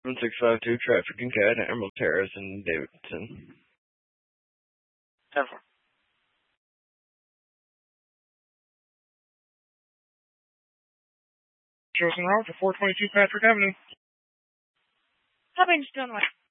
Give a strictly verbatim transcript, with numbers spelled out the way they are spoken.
seven six five two, traffic and cat, Emerald Terrace in Davidson. ten four. Shows en route to four twenty-two Patrick Avenue. Hubbard's Dunway.